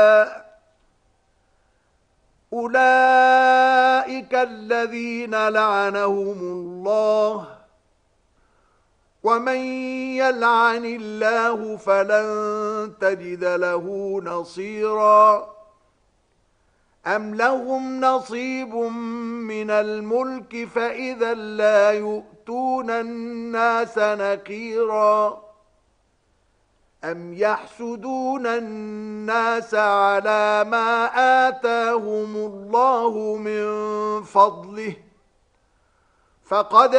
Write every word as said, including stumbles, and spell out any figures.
أولئك الذين لعنهم الله ومن يلعن الله فلن تجد له نصيرا أم لهم نصيب من الملك فإذا لا يؤتون الناس نكيرا أم يحسدون الناس على ما آتاهم الله من فضله فقد